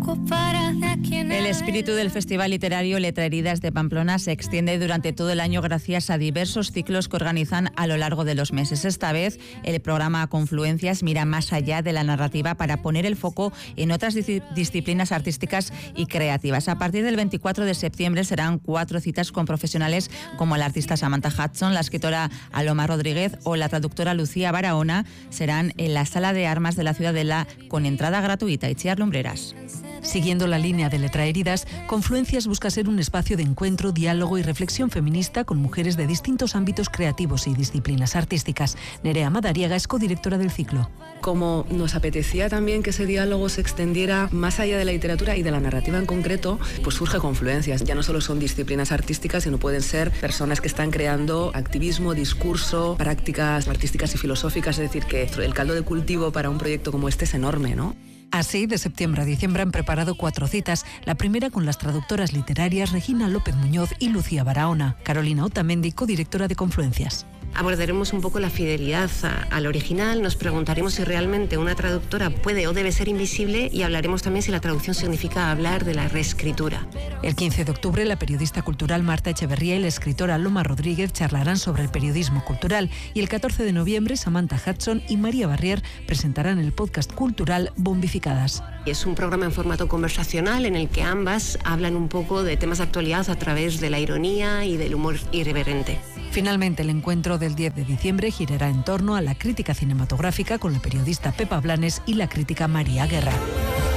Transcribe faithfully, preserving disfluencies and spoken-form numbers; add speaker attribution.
Speaker 1: El espíritu del Festival Literario Letra Heridas de Pamplona se extiende durante todo el año gracias a diversos ciclos que organizan a lo largo de los meses. Esta vez, el programa Confluencias mira más allá de la narrativa para poner el foco en otras disciplinas artísticas y creativas. A partir del veinticuatro de septiembre serán cuatro citas con profesionales como la artista Samantha Hudson, la escritora Aloma Rodríguez o la traductora Lucía Barahona. Serán en la Sala de Armas de la Ciudadela con entrada gratuita. Itziar Lumbreras.
Speaker 2: Siguiendo la línea de Letra Heridas, Confluencias busca ser un espacio de encuentro, diálogo y reflexión feminista con mujeres de distintos ámbitos creativos y disciplinas artísticas. Nerea Madariaga es codirectora del ciclo.
Speaker 3: Como nos apetecía también que ese diálogo se extendiera más allá de la literatura y de la narrativa en concreto, pues surge Confluencias. Ya no solo son disciplinas artísticas, sino pueden ser personas que están creando activismo, discurso, prácticas artísticas y filosóficas. Es decir, que el caldo de cultivo para un proyecto como este es enorme, ¿no?
Speaker 2: Así, de septiembre a diciembre han preparado cuatro citas. La primera con las traductoras literarias Regina López Muñoz y Lucía Barahona. Carolina Otamendi, codirectora de Confluencias.
Speaker 4: Abordaremos un poco la fidelidad a, al original, nos preguntaremos si realmente una traductora puede o debe ser invisible y hablaremos también si la traducción significa hablar de la reescritura.
Speaker 2: El quince de octubre, la periodista cultural Marta Echeverría y la escritora Aloma Rodríguez charlarán sobre el periodismo cultural y el catorce de noviembre Samantha Hudson y María Barrier presentarán el podcast cultural Bombificadas.
Speaker 4: Es un programa en formato conversacional en el que ambas hablan un poco de temas de actualidad a través de la ironía y del humor irreverente.
Speaker 2: Finalmente, el encuentro del diez de diciembre girará en torno a la crítica cinematográfica con la periodista Pepa Blanes y la crítica María Guerra.